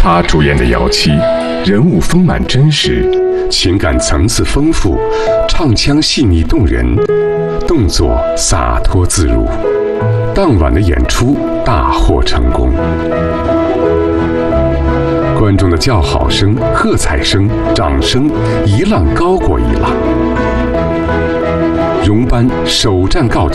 他主演的《妖妻》，人物丰满真实，情感层次丰富，唱腔细腻动人，动作洒脱自如。当晚的演出大获成功，观众的叫好声、喝彩声、掌声一浪高过一浪。荣班首战告捷。